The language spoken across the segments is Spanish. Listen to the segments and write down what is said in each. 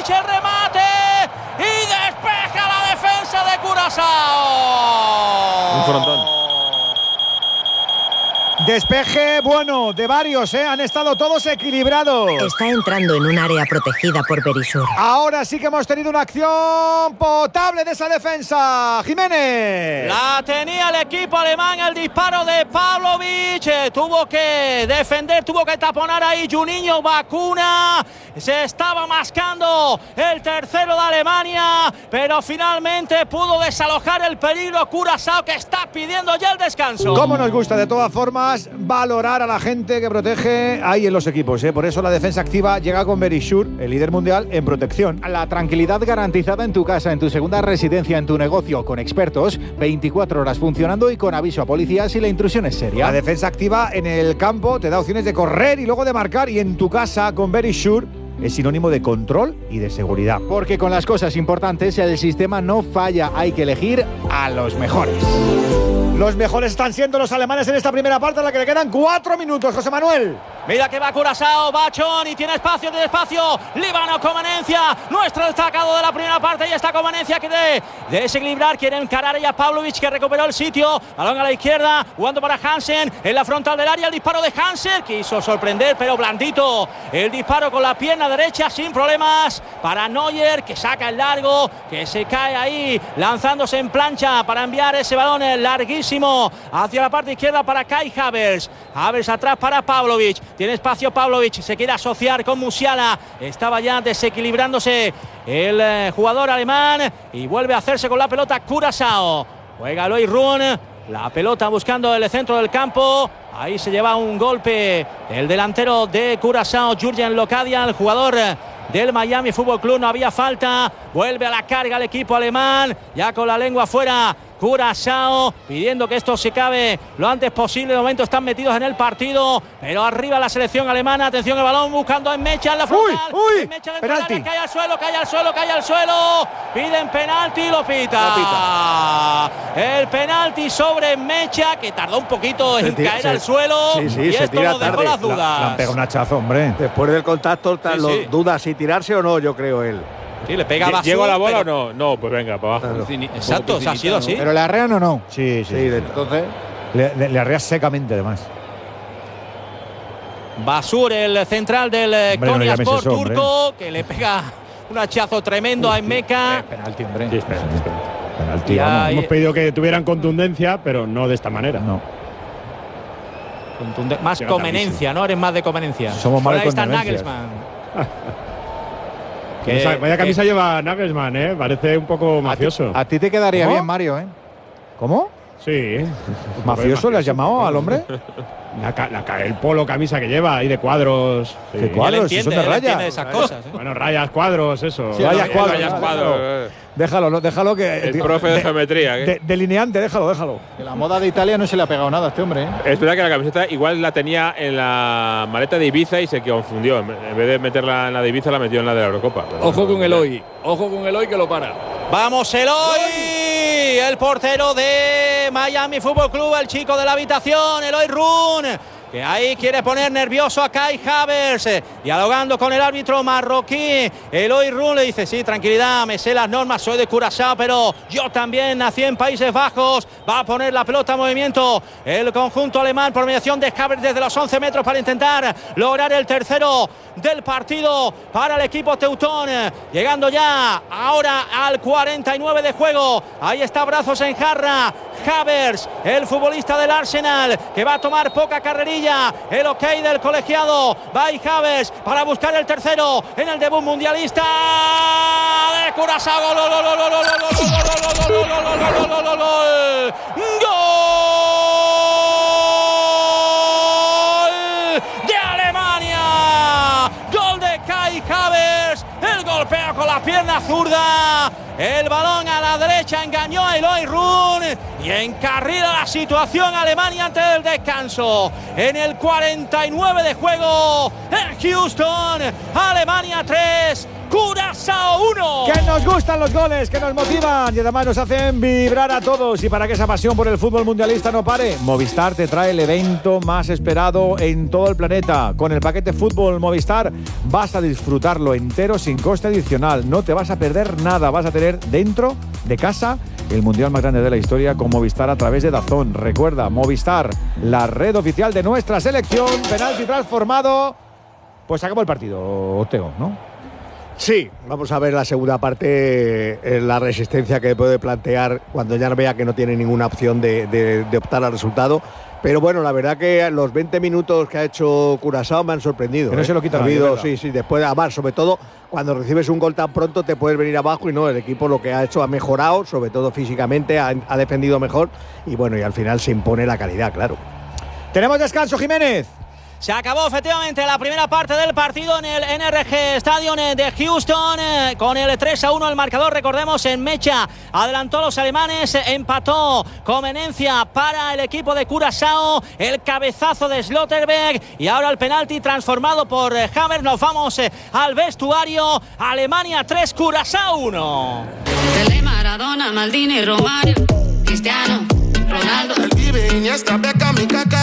Pavlović, el remate y despeja la defensa de Curazao. Un frontón. Despeje bueno de varios, han estado todos equilibrados. Está entrando en un área protegida por Berisur. Ahora sí que hemos tenido una acción potable de esa defensa. Jiménez. La tenía el equipo alemán, el disparo de Pavlović. Tuvo que defender, tuvo que taponar ahí Juninho Bacuna. Se estaba mascando el tercero de Alemania, pero finalmente pudo desalojar el peligro Curazao, que está pidiendo ya el descanso. Cómo nos gusta de todas formas valorar a la gente que protege ahí en los equipos, Por eso la defensa activa llega con Berisur, el líder mundial en protección. La tranquilidad garantizada en tu casa, en tu segunda residencia, en tu negocio, con expertos, 24 horas funcionando y con aviso a policía si la intrusión es seria. La defensa activa en el campo te da opciones de correr y luego de marcar, y en tu casa con Berisur es sinónimo de control y de seguridad. Porque con las cosas importantes el sistema no falla, hay que elegir a los mejores. Los mejores están siendo los alemanes en esta primera parte, a la que le quedan 4 minutos, José Manuel. Mira que va Curazao, Bachón, y tiene espacio, Líbano Comanencia, nuestro destacado de la primera parte, y está Comanencia que de desequilibrar, quiere encarar ella Pavlović, que recuperó el sitio, balón a la izquierda, jugando para Hansen, en la frontal del área, el disparo de Hansen, quiso sorprender, pero blandito, el disparo con la pierna derecha, sin problemas, para Neuer, que saca el largo, que se cae ahí, lanzándose en plancha, para enviar ese balón larguísimo hacia la parte izquierda para Kai Havertz. Havertz atrás para Pavlović. Tiene espacio Pavlović, se quiere asociar con Musiala. Estaba ya desequilibrándose el jugador alemán y vuelve a hacerse con la pelota Curazao. Juega Eloy Run, la pelota buscando el centro del campo. Ahí se lleva un golpe el delantero de Curazao, Jurgen Locadia, el jugador del Miami Fútbol Club. No había falta. Vuelve a la carga el equipo alemán, ya con la lengua afuera. Curazao pidiendo que esto se acabe lo antes posible. De momento están metidos en el partido, pero arriba la selección alemana. Atención el balón, buscando en Mecha en la frontal. Mecha dentro del área, cae al suelo. Piden penalti y lo pita. El penalti sobre Mecha, que tardó un poquito en caer al suelo. Y esto nos dejó las dudas. Le han pegado un hachazo, hombre. Después del contacto, duda si tirarse o no, yo creo él. Sí, le pega Basur. ¿Llego a la bola o no? No, pues venga, para abajo. Exacto, ha sido así. ¿Pero le arrean o no? Sí. Entonces le arrea secamente, además. Basur, el central del Konyaspor turco, que le pega un hachazo tremendo a Emeka. Penalti, hombre. Sí, espera. Penalti, Hemos pedido que tuvieran contundencia, pero no de esta manera. No. Más Comenencia, ¿no? Eres más de Comenencia. Somos más de ahí está contundencias. Nagelsmann. Vaya camisa lleva Nagelsmann, parece un poco mafioso. A ti te quedaría bien, Mario, ¿Cómo? Sí. ¿Mafioso le has llamado al hombre? El polo camisa que lleva ahí de cuadros. ¿Qué Sí. cuadros? Si son de rayas. Esas cosas, Bueno, rayas, cuadros, eso. Sí, rayas, Rayas, cuadros. cuadros. Déjalo que. El profe de geometría. Delineante, déjalo. Que la moda de Italia no se le ha pegado nada a este hombre, Es verdad que la camiseta igual la tenía en la maleta de Ibiza y se confundió. En vez de meterla en la de Ibiza, la metió en la de la Eurocopa. Ojo con Eloy que lo para. Vamos, Eloy, el portero de Miami Fútbol Club, el chico de la habitación, Eloy Run, que ahí quiere poner nervioso a Kai Havertz, dialogando con el árbitro marroquí. Eloy Run le dice: sí, tranquilidad, me sé las normas, soy de Curazao, pero yo también nací en Países Bajos. Va a poner la pelota en movimiento el conjunto alemán por mediación de Havertz desde los 11 metros para intentar lograr el tercero del partido para el equipo teutón, llegando ya ahora al 49 de juego. Ahí está, brazos en jarra, Havertz, el futbolista del Arsenal, que va a tomar poca carrerilla. El ok del colegiado, va y Havertz para buscar el tercero en el debut mundialista de Curazao. ¡Gol de Alemania! ¡Gol de Kai Havertz! El golpeo con la pierna zurda. El balón a la derecha engañó a Eloy Run y encarrila la situación Alemania antes del descanso. En el 49 de juego en Houston, Alemania 3, Curazao 1. Que nos gustan los goles, que nos motivan y además nos hacen vibrar a todos. Y para que esa pasión por el fútbol mundialista no pare, Movistar te trae el evento más esperado en todo el planeta. Con el paquete Fútbol Movistar vas a disfrutarlo entero sin coste adicional. No te vas a perder nada. Vas a tener dentro de casa el mundial más grande de la historia con Movistar a través de DAZN. Recuerda, Movistar, la red oficial de nuestra selección. Penalti transformado. Pues acabó el partido, Oteo, ¿no? Sí, vamos a ver la segunda parte, la resistencia que puede plantear cuando ya vea que no tiene ninguna opción de optar al resultado. Pero bueno, la verdad que los 20 minutos que ha hecho Curazao me han sorprendido. Que no se lo quita nadie, ¿verdad? Sí, después de amar, sobre todo cuando recibes un gol tan pronto te puedes venir abajo y no, el equipo lo que ha hecho ha mejorado, sobre todo físicamente, ha defendido mejor y bueno, y al final se impone la calidad, claro. Tenemos descanso, Jiménez. Se acabó efectivamente la primera parte del partido en el NRG Stadium de Houston con el 3-1 el marcador. Recordemos, en Mecha adelantó a los alemanes, empató Comenencia para el equipo de Curazao, el cabezazo de Slotterberg y ahora el penalti transformado por Havertz. Nos vamos al vestuario. Alemania 3, Curazao 1. Pelé, Maradona, Maldini, Romario, Cristiano, Ronaldo, el Pibe, Iniesta, Beckham y Kaká.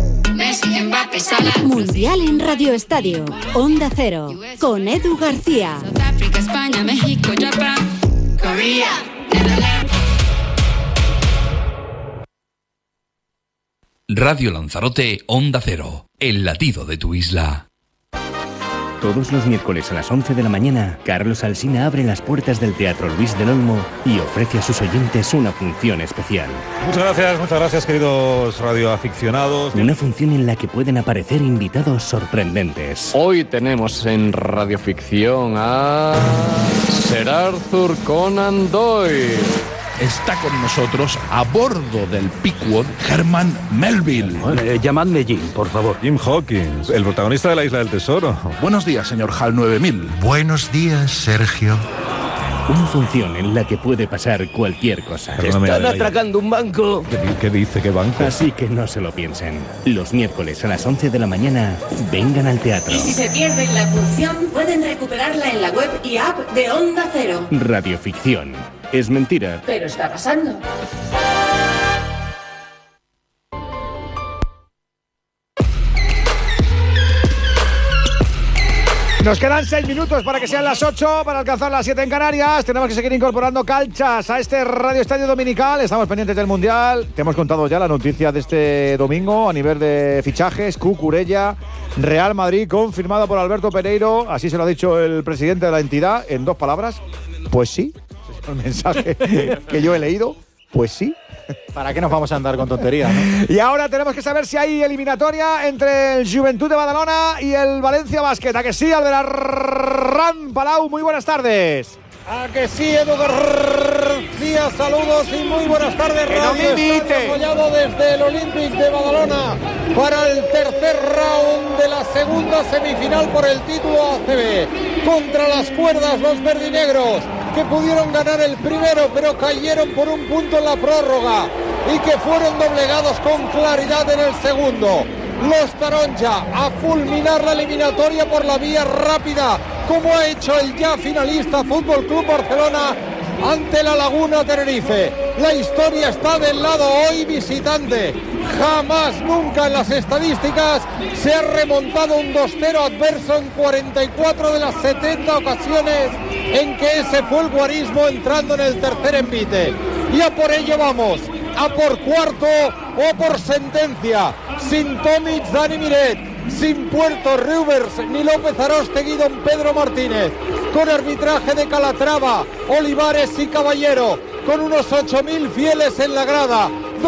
Mundial en Radio Estadio, Onda Cero, con Edu García. Sudáfrica, España, México, Japón, Corea, Netherlands. Radio Lanzarote, Onda Cero, el latido de tu isla. Todos los miércoles a las 11 de la mañana, Carlos Alsina abre las puertas del Teatro Luis del Olmo y ofrece a sus oyentes una función especial. Muchas gracias queridos radioaficionados. Una función en la que pueden aparecer invitados sorprendentes. Hoy tenemos en radioficción a Sir Arthur Conan Doyle. Está con nosotros, a bordo del Pickwood, Herman Melville. Llamadme Jim, por favor. Jim Hawkins, el protagonista de La Isla del Tesoro. Buenos días, señor HAL 9000. Buenos días, Sergio. Una función en la que puede pasar cualquier cosa. Están atracando un banco. ¿Qué dice? ¿Qué banco? Así que no se lo piensen. Los miércoles a las 11 de la mañana, vengan al teatro. Y si se pierden la función, pueden recuperarla en la web y app de Onda Cero. Radioficción. Es mentira. Pero está pasando. Nos quedan 6 minutos para que sean las 8, para alcanzar las 7 en Canarias. Tenemos que seguir incorporando calchas a este Radio Estadio Dominical. Estamos pendientes del Mundial. Te hemos contado ya la noticia de este domingo a nivel de fichajes. Cucurella, Real Madrid, confirmado por Alberto Pereiro. Así se lo ha dicho el presidente de la entidad en 2 palabras. Pues sí. Ese es el mensaje que yo he leído. Pues sí. ¿Para qué nos vamos a andar con tonterías, no? Y ahora tenemos que saber si hay eliminatoria entre el Joventut de Badalona y el Valencia Basket. ¿A que sí, Alberarán Palau? Muy buenas tardes. A que sí, Edu García, saludos y muy buenas tardes. Radio Estadio apoyado desde el Olympic de Badalona para el tercer round de la segunda semifinal por el título ACB. Contra las cuerdas los verdinegros, que pudieron ganar el primero pero cayeron por un punto en la prórroga y que fueron doblegados con claridad en el segundo. Los Taronja a fulminar la eliminatoria por la vía rápida, como ha hecho el ya finalista Fútbol Club Barcelona ante la Laguna Tenerife. La historia está del lado hoy visitante. Jamás, nunca en las estadísticas se ha remontado un 2-0 adverso en 44 de las 70 ocasiones en que ese fue el guarismo entrando en el tercer envite. Y a por ello vamos, a por cuarto o por sentencia. Sin Tomic, Dani Miret, sin Puerto Reuvers ni López Arostegui, don Pedro Martínez, con arbitraje de Calatrava, Olivares y Caballero, con unos 8.000 fieles en la grada,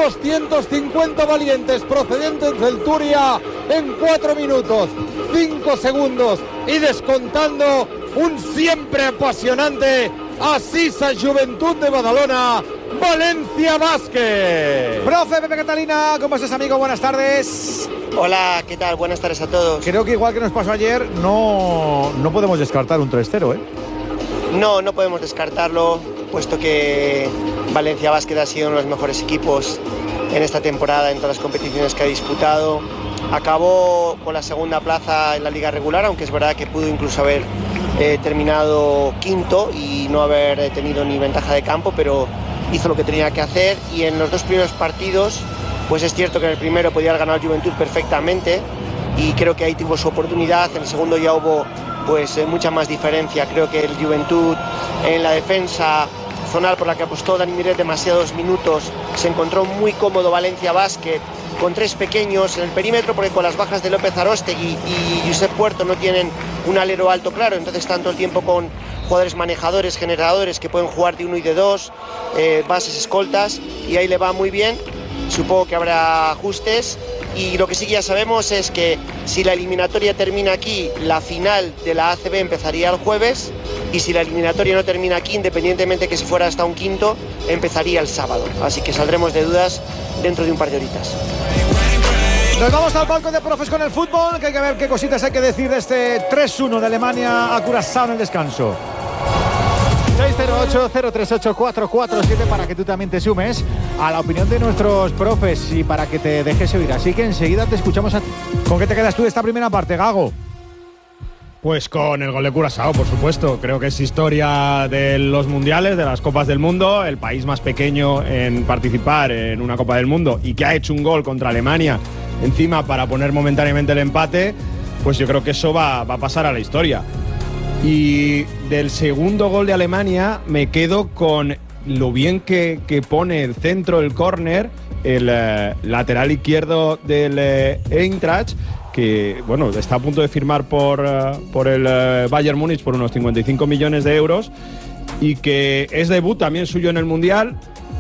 250 valientes procedentes del Turia en 4 minutos, 5 segundos y descontando un siempre apasionante Asisa Joventut de Badalona, Valencia Basket. Profe Pepe Catalina, ¿cómo estás, amigo? Buenas tardes. Hola, ¿qué tal? Buenas tardes a todos. Creo que igual que nos pasó ayer, no podemos descartar un 3-0, ¿eh? No podemos descartarlo, puesto que Valencia Basket ha sido uno de los mejores equipos en esta temporada, en todas las competiciones que ha disputado. Acabó con la segunda plaza en la liga regular, aunque es verdad que pudo incluso haber terminado quinto y no haber tenido ni ventaja de campo, pero hizo lo que tenía que hacer. Y en los 2 primeros partidos, pues es cierto que en el primero podía haber ganado el Juventud perfectamente y creo que ahí tuvo su oportunidad. En el segundo ya hubo pues mucha más diferencia. Creo que el Juventud en la defensa zonal por la que apostó Dani Miret demasiados minutos, se encontró muy cómodo Valencia Basket con 3 pequeños en el perímetro, porque con las bajas de López Aróstegui y Josep Puerto no tienen un alero alto claro, entonces están todo el tiempo con jugadores manejadores, generadores que pueden jugar de 1 y de 2, bases, escoltas, y ahí le va muy bien. Supongo que habrá ajustes, y lo que sí que ya sabemos es que si la eliminatoria termina aquí, la final de la ACB empezaría el jueves, y si la eliminatoria no termina aquí, independientemente que si fuera hasta un quinto, empezaría el sábado. Así que saldremos de dudas dentro de un par de horitas. Nos vamos al palco de profes con el fútbol, que hay que ver qué cositas hay que decir de este 3-1 de Alemania a Curazao en el descanso. 608-038-447 para que tú también te sumes a la opinión de nuestros profes y para que te dejes oír. Así que enseguida te escuchamos a ti. ¿Con qué te quedas tú de esta primera parte, Gago? Pues con el gol de Curazao, por supuesto. Creo que es historia de los mundiales, de las Copas del Mundo, el país más pequeño en participar en una Copa del Mundo y que ha hecho un gol contra Alemania encima para poner momentáneamente el empate. Pues yo creo que eso va a pasar a la historia. Y del segundo gol de Alemania me quedo con lo bien que pone el centro, el córner, el lateral izquierdo del Eintracht, que bueno, está a punto de firmar por el Bayern Múnich por unos 55 millones de euros y que es debut también suyo en el Mundial.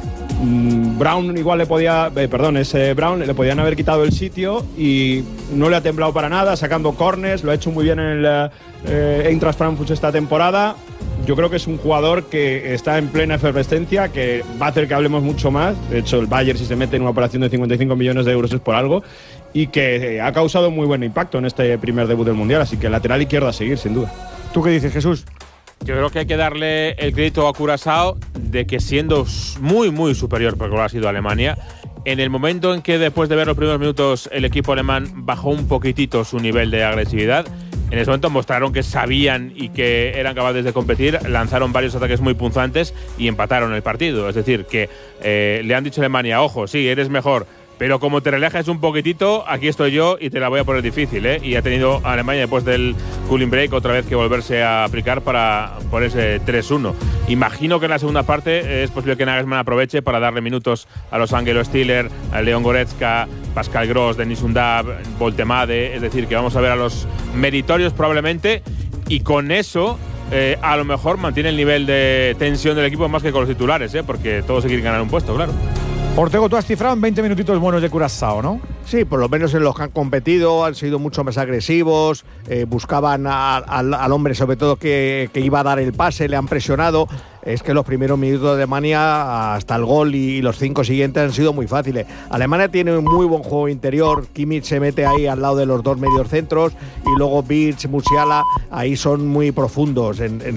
Brown igual le podían haber quitado el sitio y no le ha temblado para nada, sacando corners, lo ha hecho muy bien en el Eintracht Frankfurt esta temporada. Yo creo que es un jugador que está en plena efervescencia, que va a hacer que hablemos mucho más. De hecho, el Bayern, si se mete en una operación de 55 millones de euros es por algo, y que ha causado muy buen impacto en este primer debut del Mundial, así que el lateral izquierdo a seguir, sin duda. ¿Tú qué dices, Jesús? Yo creo que hay que darle el crédito a Curazao de que, siendo muy, muy superior, porque lo ha sido Alemania, en el momento en que después de ver los primeros minutos el equipo alemán bajó un poquitito su nivel de agresividad, en ese momento mostraron que sabían y que eran capaces de competir, lanzaron varios ataques muy punzantes y empataron el partido. Es decir, que le han dicho a Alemania, ojo, sí, eres mejor, pero como te relajes un poquitito, aquí estoy yo y te la voy a poner difícil, ¿eh? Y ha tenido Alemania, después del cooling break, otra vez que volverse a aplicar para ponerse 3-1. Imagino que en la segunda parte es posible que Nagelsmann aproveche para darle minutos a los Angelo Stiller, a Leon Goretzka, Pascal Gross, Denis Undav, Voltemade. Es decir, que vamos a ver a los meritorios probablemente, y con eso a lo mejor mantiene el nivel de tensión del equipo más que con los titulares, porque todos se quieren ganar un puesto, claro. Ortego, tú has cifrado en 20 minutitos buenos de Curazao, ¿no? Sí, por lo menos en los que han competido han sido mucho más agresivos, buscaban al hombre sobre todo que iba a dar el pase, le han presionado. Es que los primeros minutos de Alemania hasta el gol y los 5 siguientes han sido muy fáciles. Alemania tiene un muy buen juego interior, Kimmich se mete ahí al lado de los 2 mediocentros y luego Wirtz, Musiala, ahí son muy profundos.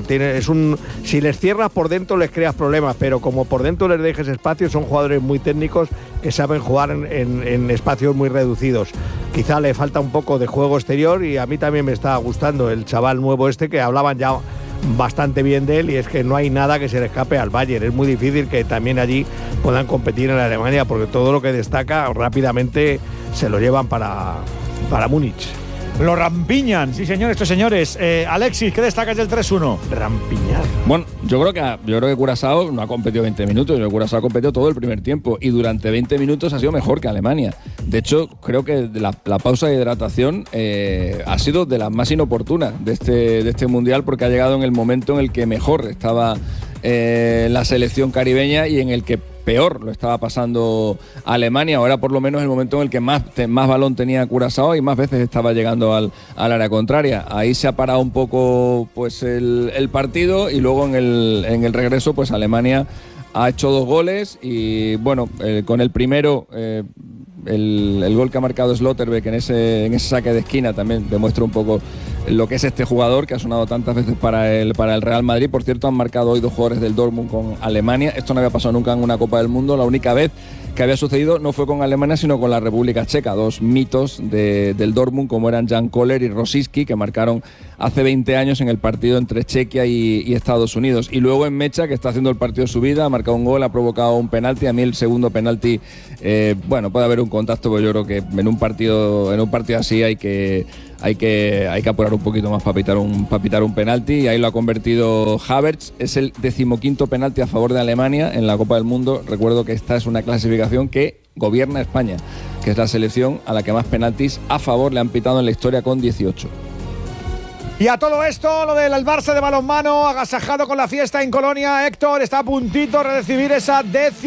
Si les cierras por dentro les creas problemas, pero como por dentro les dejes espacio, son jugadores muy técnicos que saben jugar en espacios muy reducidos. Quizá le falta un poco de juego exterior y a mí también me está gustando el chaval nuevo que hablaban ya bastante bien de él, y es que no hay nada que se le escape al Bayern. Es muy difícil que también allí puedan competir en Alemania, porque todo lo que destaca rápidamente se lo llevan para Múnich. Lo rampiñan, sí señor, estos señores. Alexis, ¿qué destacas del 3-1? Rampiñar. Bueno, yo creo que Curazao no ha competido 20 minutos, Curazao ha competido todo el primer tiempo y durante 20 minutos ha sido mejor que Alemania. De hecho, creo que la pausa de hidratación ha sido de las más inoportunas de este Mundial, porque ha llegado en el momento en el que mejor estaba la selección caribeña y en el que peor lo estaba pasando Alemania. Ahora por lo menos el momento en el que más balón tenía Curazao y más veces estaba llegando al área contraria. Ahí se ha parado un poco pues el partido, y luego en el regreso pues Alemania ha hecho 2 goles y bueno, con el primero el gol que ha marcado Slotterbeck en ese saque de esquina también demuestra un poco lo que es este jugador que ha sonado tantas veces para el Real Madrid. Por cierto, han marcado hoy 2 jugadores del Dortmund con Alemania. Esto no había pasado nunca en una Copa del Mundo. La única vez que había sucedido no fue con Alemania, sino con la República Checa. 2 mitos del Dortmund, como eran Jan Koller y Rosicky, que marcaron hace 20 años en el partido entre Chequia y Estados Unidos. Y luego en Mecha, que está haciendo el partido de su vida, ha marcado un gol, ha provocado un penalti. A mí el segundo penalti, puede haber un contacto, pero yo creo que en un partido así hay que apurar un poquito más para pitar un penalti, y ahí lo ha convertido Havertz. Es el 15º penalti a favor de Alemania en la Copa del Mundo. Recuerdo que esta es una clasificación que gobierna España, que es la selección a la que más penaltis a favor le han pitado en la historia, con 18. Y a todo esto, lo del Barça de balonmano, agasajado con la fiesta en Colonia. Héctor está a puntito de recibir esa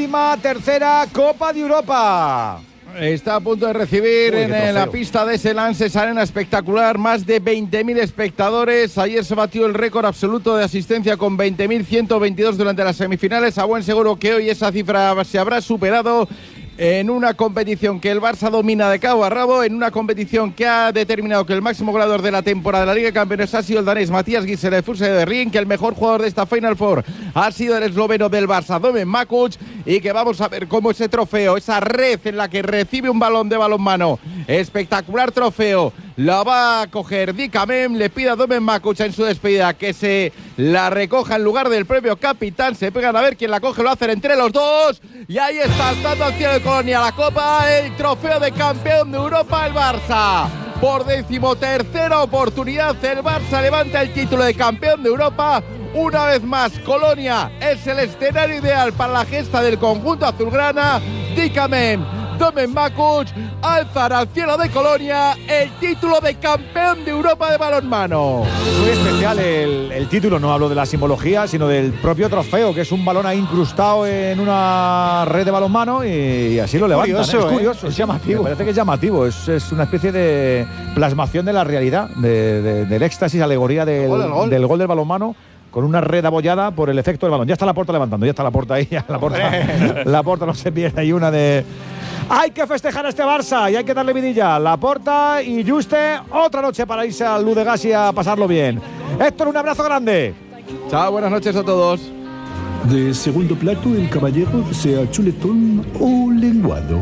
13ª Copa de Europa. Está a punto de recibir en la pista de ese Lances Arena espectacular, más de 20.000 espectadores. Ayer se batió el récord absoluto de asistencia con 20.122 durante las semifinales. A buen seguro que hoy esa cifra se habrá superado, en una competición que el Barça domina de cabo a rabo, en una competición que ha determinado que el máximo goleador de la temporada de la Liga de Campeones ha sido el danés Matías Gisele de Furse de Ring, que el mejor jugador de esta Final Four ha sido el esloveno del Barça, Domen Makuc, y que vamos a ver cómo ese trofeo, esa red en la que recibe un balón de balonmano, espectacular trofeo, la va a coger Dicamem, le pide a Domen Makuc en su despedida que se la recoja en lugar del propio capitán. Se pegan a ver quién la coge, lo hacen entre los dos, y ahí está saltando al cielo de Colonia la Copa, el trofeo de campeón de Europa, el Barça. Por 13ª oportunidad el Barça levanta el título de campeón de Europa. Una vez más, Colonia es el escenario ideal para la gesta del conjunto azulgrana. Dicamem, Domen Makuc alzan al cielo de Colonia el título de campeón de Europa de balonmano. Muy especial el título, no hablo de la simbología, sino del propio trofeo, que es un balón ahí incrustado en una red de balonmano, y así lo levantan. Curioso, es curioso, es llamativo. Me parece que es llamativo, es una especie de plasmación de la realidad, del éxtasis, alegoría del gol del balonmano, con una red abollada por el efecto del balón. Ya está Laporta levantando, ya está Laporta ahí, Laporta no se pierde ahí una de... Hay que festejar a este Barça y hay que darle vidilla. Laporta y Juste, otra noche para irse al Ludegas y a pasarlo bien. Héctor, un abrazo grande. Chao, buenas noches a todos. De segundo plato, el caballero desea chuletón o lenguado.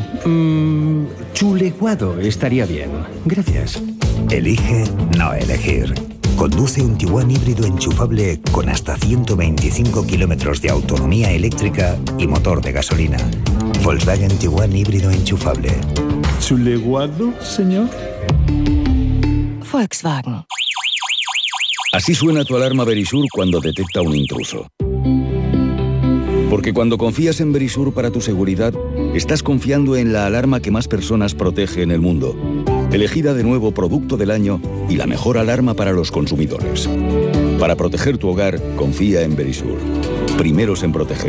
Chuleguado estaría bien. Gracias. Elige no elegir. Conduce un Tiguan híbrido enchufable con hasta 125 kilómetros de autonomía eléctrica y motor de gasolina. Volkswagen Tiguan híbrido enchufable. ¿Chuleguado, señor? Volkswagen. Así suena tu alarma Verisur cuando detecta un intruso. Porque cuando confías en Verisur para tu seguridad, estás confiando en la alarma que más personas protege en el mundo. Elegida de nuevo Producto del Año y la mejor alarma para los consumidores. Para proteger tu hogar, confía en Verisur. Primeros en proteger.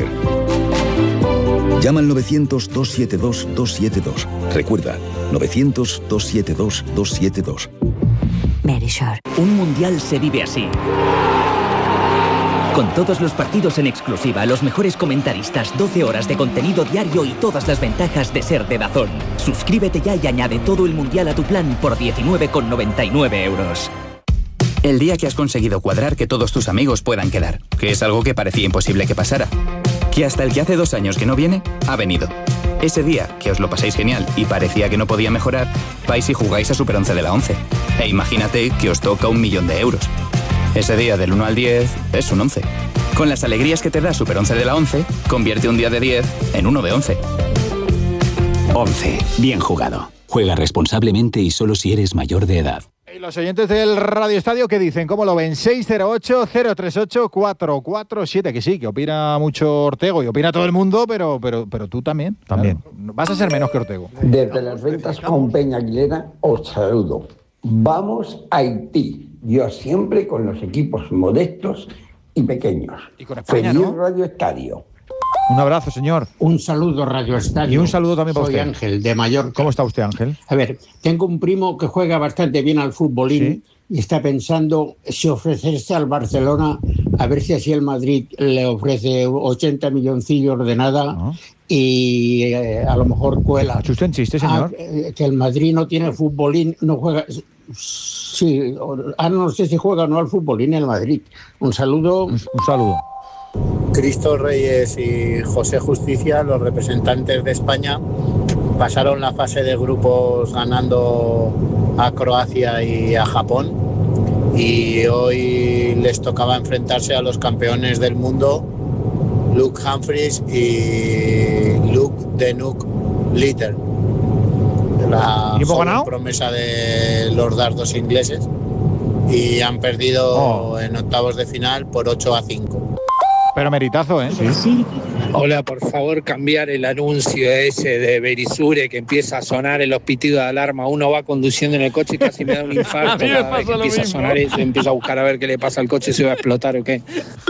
Llama al 900-272-272. Recuerda, 900-272-272. Verisur. Un mundial se vive así. Con todos los partidos en exclusiva, los mejores comentaristas, 12 horas de contenido diario y todas las ventajas de ser de DAZN. Suscríbete ya y añade todo el mundial a tu plan por 19,99 euros. El día que has conseguido cuadrar que todos tus amigos puedan quedar, que es algo que parecía imposible que pasara. Que hasta el que hace 2 años que no viene, ha venido. Ese día, que os lo pasáis genial y parecía que no podía mejorar, vais y jugáis a Super 11 de la 11. E imagínate que os toca 1 millón de euros. Ese día del 1 al 10 es un 11. Con las alegrías que te da Super 11 de la 11, convierte un día de 10 en uno de 11. 11. Bien jugado. Juega responsablemente y solo si eres mayor de edad. Y los oyentes del Radio Estadio, ¿qué dicen? ¿Cómo lo ven? 608-038-447. Que sí, que opina mucho Ortego y opina todo el mundo, pero tú también. También. Claro, vas a ser menos que Ortego. Desde las ventas con Peña Aguilera os saludo. Vamos a Haití. Yo siempre con los equipos modestos y pequeños. Y con España, Feliz ¿no? Radio Estadio. Un abrazo, señor. Un saludo, Radio Estadio. Y un saludo también para usted. Soy Ángel, de Mallorca. ¿Cómo está usted, Ángel? A ver, tengo un primo que juega bastante bien al futbolín, ¿sí? Y está pensando si ofrecerse al Barcelona a ver si así el Madrid le ofrece 80 milloncillos de nada y a lo mejor cuela. ¿Chusto en chiste, señor? Que el Madrid no tiene futbolín, no juega. Sí, no sé si juega o no al futbolín en el Madrid. Un saludo. Un saludo. Cristo Reyes y José Justicia, los representantes de España, pasaron la fase de grupos ganando a Croacia y a Japón, y hoy les tocaba enfrentarse a los campeones del mundo, Luke Humphries y Luke the Nuke Litter, la joven promesa de los dardos ingleses, y han perdido en octavos de final por 8-5. Pero meritazo, ¿eh? Sí. Hola, por favor, cambiar el anuncio ese de Berisure que empieza a sonar en los pitidos de alarma. Uno va conduciendo en el coche y casi me da un infarto cada vez que empieza a sonar eso. Empiezo a buscar a ver qué le pasa al coche, si va a explotar o qué.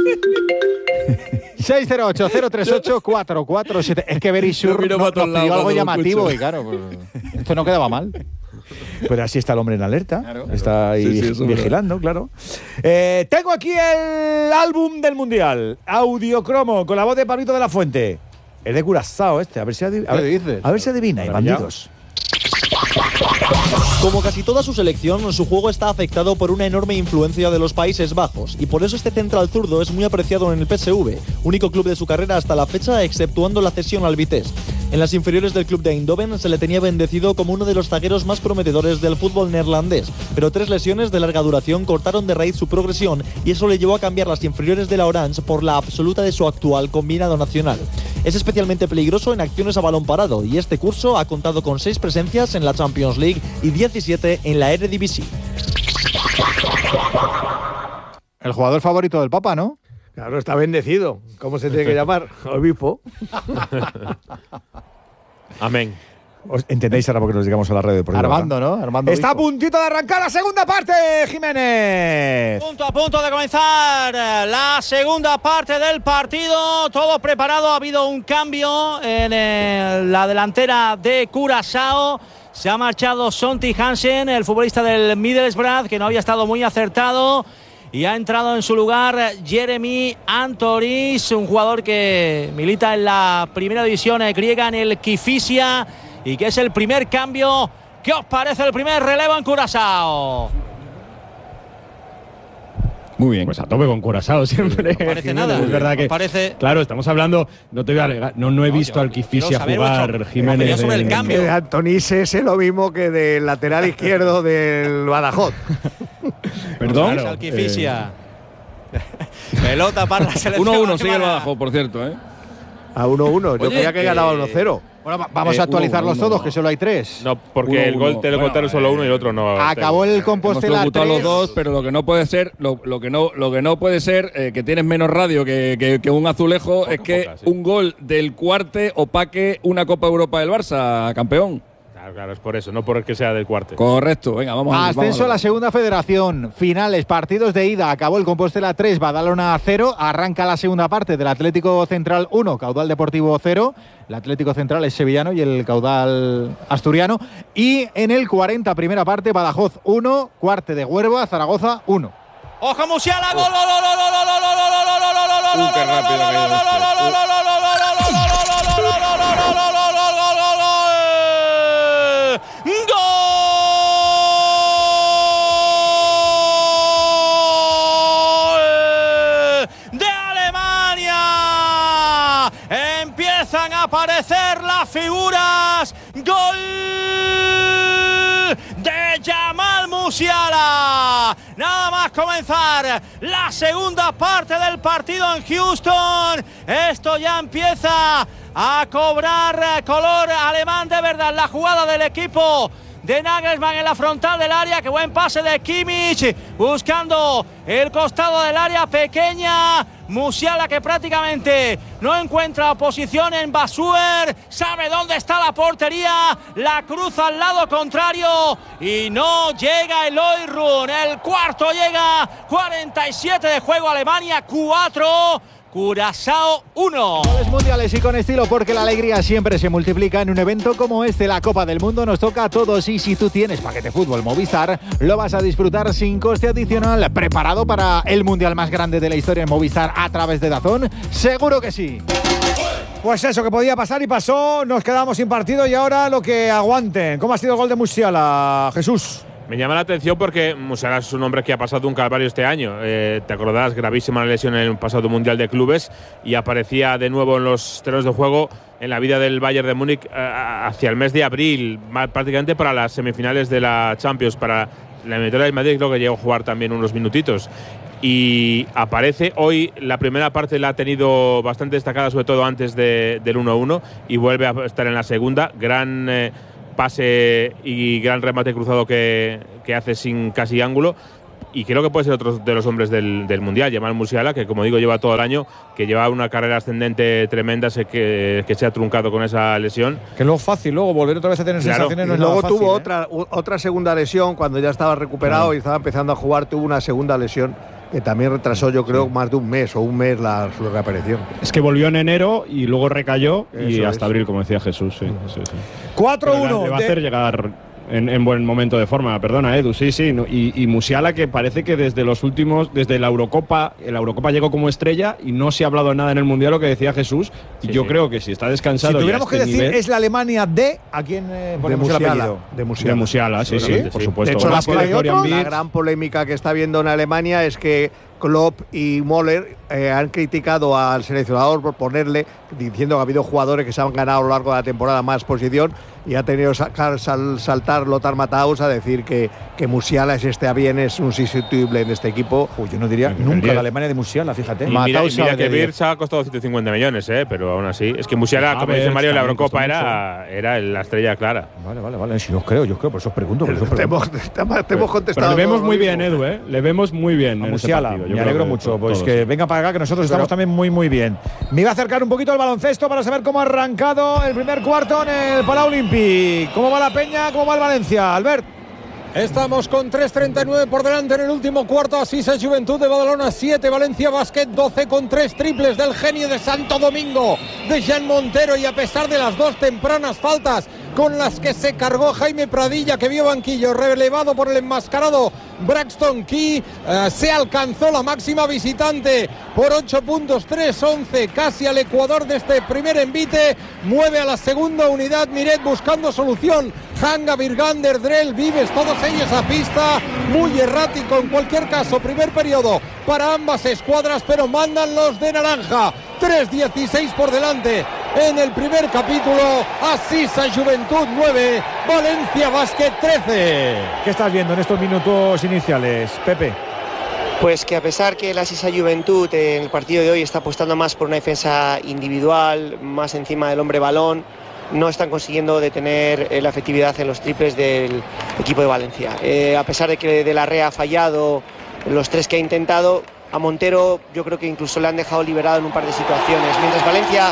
608-038-447. Es que Berisur nos pidió algo llamativo y claro, pues, esto no quedaba mal. Pues así está el hombre en alerta. Claro. Está ahí vigilando, claro. Tengo aquí el álbum del Mundial. Audiocromo, con la voz de Pablito de la Fuente. Es de Curazao este. A ver si adivina, y bandidos. Como casi toda su selección, su juego está afectado por una enorme influencia de los Países Bajos y por eso este central zurdo es muy apreciado en el PSV, único club de su carrera hasta la fecha, exceptuando la cesión al Vitesse. En las inferiores del club de Eindhoven se le tenía bendecido como uno de los zagueros más prometedores del fútbol neerlandés, pero 3 lesiones de larga duración cortaron de raíz su progresión y eso le llevó a cambiar las inferiores de la Orange por la absoluta de su actual combinado nacional. Es especialmente peligroso en acciones a balón parado y este curso ha contado con 6 presencias en la Champions League y 17 en la Eredivisie. El jugador favorito del Papa, ¿no? Claro, está bendecido. ¿Cómo se tiene que llamar? Obispo. Amén. ¿Entendéis ahora por qué nos llegamos a la red deportiva? Armando, ¿no? Armando está a puntito de arrancar la segunda parte, Jiménez. A punto de comenzar la segunda parte del partido. Todo preparado. Ha habido un cambio en la delantera de Curazao. Se ha marchado Sonty Hansen, el futbolista del Middlesbrough, que no había estado muy acertado. Y ha entrado en su lugar Jeremy Antoris, un jugador que milita en la primera división griega, en el Kifisia, y que es el primer cambio. ¿Qué os parece el primer relevo en Curazao? Muy bien. Pues a tope con Curazao siempre. No parece nada. Es verdad que, claro, estamos hablando, no te voy a alegar, no he visto al Kifisia jugar, Jiménez. Sobre el cambio. De Antonis es lo mismo que del lateral izquierdo del Badajoz. Perdón. Claro, al Kifisia. Pelota para la selección. 1-1 sigue el Badajoz, por cierto, ¿eh? A 1-1. Yo creía que ganaba 1-0. Bueno, vamos a actualizarlos todos, que solo hay 3. No, porque el gol te lo contaron solo uno y el otro no. Acabó el Compostela 3. Los dos, pero lo que no puede ser, lo que no puede ser, que tienes menos radio que un azulejo, es que un gol del Cuarte opaque una Copa Europa del Barça, campeón. Claro, es por eso, no por el que sea del Cuarte. Correcto, venga, vamos a ver. Ascenso a la segunda federación, finales, partidos de ida. Acabó el Compostela 3, Badalona 0. Arranca la segunda parte del Atlético Central 1, Caudal Deportivo 0. El Atlético Central es sevillano y el Caudal asturiano. Y en el 40, primera parte, Badajoz 1, Cuarte de Huerva, Zaragoza 1. ¡Ojo, Musiala! ¡Gol! ¡Qué rápido! Empiezan a aparecer las figuras. Gol de Jamal Musiala. Nada más comenzar la segunda parte del partido en Houston. Esto ya empieza a cobrar color alemán de verdad. La jugada del equipo de Nagelsmann en la frontal del área. Qué buen pase de Kimmich, buscando el costado del área pequeña. Musiala, que prácticamente no encuentra oposición en Basuer, sabe dónde está la portería, la cruza al lado contrario y no llega Eloy Run. El cuarto llega, 47 de juego, Alemania 4, Curazao 1. Goles mundiales y con estilo, porque la alegría siempre se multiplica en un evento como este, la Copa del Mundo. Nos toca a todos y si tú tienes paquete fútbol Movistar, lo vas a disfrutar sin coste adicional. ¿Preparado para el mundial más grande de la historia en Movistar a través de DAZN? Seguro que sí. Pues eso, que podía pasar y pasó, nos quedamos sin partido y ahora lo que aguanten. ¿Cómo ha sido el gol de Musiala, Jesús? Me llama la atención porque Musiala es un hombre que ha pasado un calvario este año. Te acordarás, gravísima lesión en el pasado Mundial de Clubes y aparecía de nuevo en los terrenos de juego en la vida del Bayern de Múnich hacia el mes de abril, prácticamente para las semifinales de la Champions, para la eliminatoria del Madrid, creo que llegó a jugar también unos minutitos. Y aparece hoy, la primera parte la ha tenido bastante destacada, sobre todo antes del 1-1, y vuelve a estar en la segunda. Gran pase y gran remate cruzado que hace sin casi ángulo, y creo que puede ser otro de los hombres del Mundial, Jamal Musiala, que como digo lleva todo el año, que lleva una carrera ascendente tremenda, que se ha truncado con esa lesión. Que luego es fácil, luego volver otra vez a tener sensaciones no es luego nada fácil, tuvo otra segunda lesión cuando ya estaba recuperado y estaba empezando a jugar, tuvo una segunda lesión que también retrasó, yo creo, más de un mes su reaparición. Es que volvió en enero y luego recayó y hasta abril, como decía Jesús. Sí. 4-1. Le va a hacer llegar en buen momento de forma, perdona, Edu, sí. Y Musiala, que parece que desde la Eurocopa llegó como estrella y no se ha hablado nada en el Mundial, lo que decía Jesús. Y yo creo que si está descansado. Si tuviéramos que decir, es la Alemania de. ¿A quién ponemos el apellido? De Musiala, sí, por supuesto. De hecho, la gran polémica que está habiendo en Alemania es que Klopp y Müller han criticado al seleccionador por ponerle, diciendo que ha habido jugadores que se han ganado a lo largo de la temporada más posición, y ha tenido que saltar Lothar Matthaus a decir que Musiala es un sustituible en este equipo. Yo no diría nunca la Alemania de Musiala, fíjate. Y mira que Wirtz ha costado 150 millones, pero aún así. Es que Musiala, como dice Mario, en la Eurocopa era la estrella clara. Vale. Si yo creo, por eso os pregunto. Te hemos contestado. Pero le vemos muy bien, Edu, Le vemos muy bien a Musiala. Me alegro mucho. Pues que venga para acá, que nosotros estamos también muy, muy bien. Me iba a acercar un poquito al baloncesto para saber cómo ha arrancado el primer cuarto en el Palau Olímpic. ¿Cómo va la Peña? ¿Cómo va el Valencia? Albert. Estamos con 3:39 por delante en el último cuarto. Asisa Juventud de Badalona 7, Valencia Basket 12, con 3 triples del genio de Santo Domingo, de Jean Montero, y a pesar de las 2 tempranas faltas con las que se cargó Jaime Pradilla, que vio banquillo relevado por el enmascarado Braxton Key, se alcanzó la máxima visitante por 8 puntos, 3-11, casi al ecuador de este primer envite. Mueve a la segunda unidad Miret buscando solución. Hanga, Virgander, Drell, Vives, todos ellos a pista, muy errático en cualquier caso. Primer periodo para ambas escuadras, pero mandan los de naranja. 3:16 por delante en el primer capítulo. Asisa Juventud 9, Valencia Basket 13. ¿Qué estás viendo en estos minutos iniciales, Pepe? Pues que a pesar que la Asisa Juventud en el partido de hoy está apostando más por una defensa individual, más encima del hombre balón, no están consiguiendo detener la efectividad en los triples del equipo de Valencia. A pesar de que De la Rea ha fallado los 3 que ha intentado, a Montero yo creo que incluso le han dejado liberado en un par de situaciones. Mientras Valencia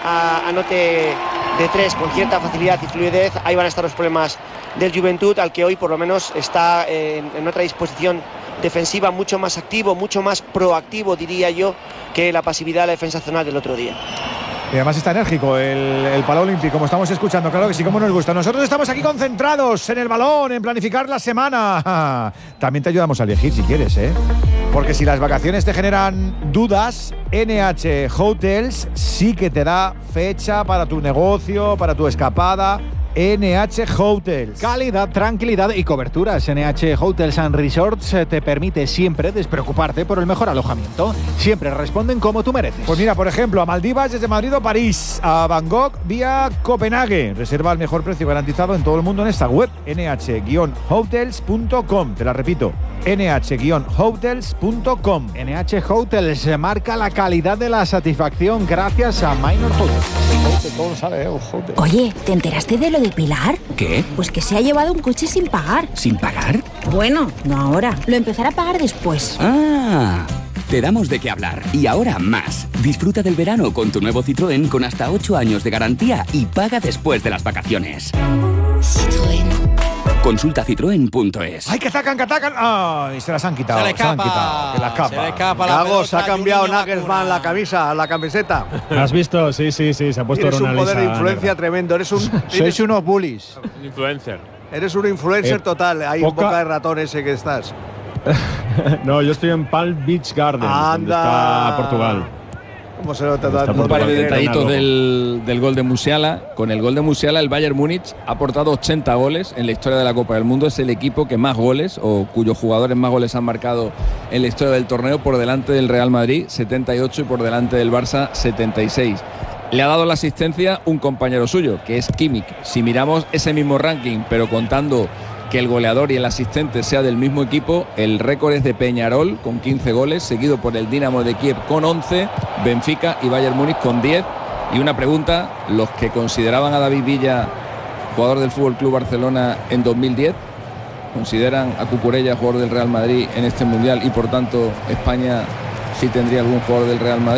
anote de 3 con cierta facilidad y fluidez, ahí van a estar los problemas del Juventud, al que hoy por lo menos está en otra disposición defensiva, mucho más activo, mucho más proactivo, diría yo, que la pasividad de la defensa zonal del otro día. Y además está enérgico el Palau Olímpic, como estamos escuchando, claro que sí, como nos gusta. Nosotros estamos aquí concentrados en el balón, en planificar la semana. También te ayudamos a elegir si quieres, porque si las vacaciones te generan dudas, NH Hotels sí que te da fecha para tu negocio, para tu escapada. NH Hotels. Calidad, tranquilidad y coberturas. NH Hotels and Resorts te permite siempre despreocuparte por el mejor alojamiento. Siempre responden como tú mereces. Pues mira, por ejemplo, a Maldivas desde Madrid o París, a Bangkok vía Copenhague. Reserva al mejor precio garantizado en todo el mundo en esta web, nh-hotels.com. Te la repito, nh-hotels.com. NH Hotels marca la calidad de la satisfacción gracias a Minor Hotels. Todo lo sabe, Oye, ¿te enteraste de lo de Pilar? ¿Qué? Pues que se ha llevado un coche sin pagar. ¿Sin pagar? Bueno, no ahora. Lo empezará a pagar después. ¡Ah! Te damos de qué hablar. Y ahora más. Disfruta del verano con tu nuevo Citroën con hasta 8 años de garantía y paga después de las vacaciones. Citroën. Consulta citroen.es. ¡Ay, que atacan! ¡Ay, se las han quitado! Se le escapa. Que la escapa. Se le escapa la Gago, pelota. se ha cambiado Juninho Nagelsmann la camisa, la camiseta. ¿Has visto? Sí, se ha puesto Tienes un una poder de lisa influencia negra. tremendo. Sois unos bullies. Influencer. Eres un influencer total. Hay un poca- boca de ratón ese que estás. No, yo estoy en Palm Beach Gardens, donde está Portugal. ¿Cómo se nota Está tanto? Un par de Portugal. detallitos del gol de Musiala. Con el gol de Musiala, el Bayern Múnich ha aportado 80 goles en la historia de la Copa del Mundo. Es el equipo que más goles, o cuyos jugadores más goles han marcado en la historia del torneo, por delante del Real Madrid, 78, y por delante del Barça, 76. Le ha dado la asistencia un compañero suyo, que es Kimmich. Si miramos ese mismo ranking, pero contando que el goleador y el asistente sea del mismo equipo, el récord es de Peñarol con 15 goles, seguido por el Dinamo de Kiev con 11, Benfica y Bayern Múnich con 10. Y una pregunta: los que consideraban a David Villa jugador del FC Barcelona en 2010, ¿consideran a Cucurella jugador del Real Madrid en este Mundial y por tanto España sí tendría algún jugador del Real Madrid?